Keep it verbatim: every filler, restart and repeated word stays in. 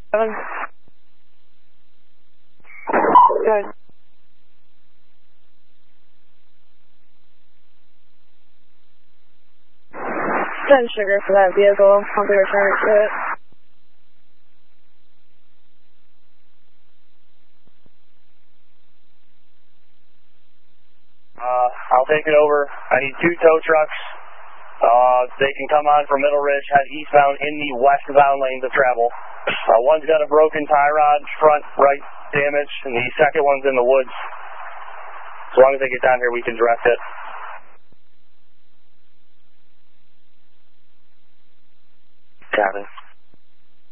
Seven. Good. Send sugar for that vehicle. I'll be returning to it. Uh, I'll take it over. I need two tow trucks. Uh, they can come on from Middle Ridge, head eastbound in the westbound lanes of travel. Uh, one's got a broken tie rod, front right damage, and the second one's in the woods. As long as they get down here, we can direct it. Got it.